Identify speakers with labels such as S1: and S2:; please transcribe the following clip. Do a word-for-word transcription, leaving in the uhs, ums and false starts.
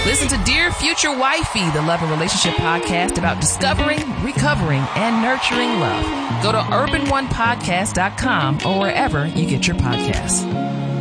S1: Listen to Dear Future Wifey, the love and relationship podcast about discovering, recovering, and nurturing love. Go to urban one podcast dot com or wherever you get your podcasts.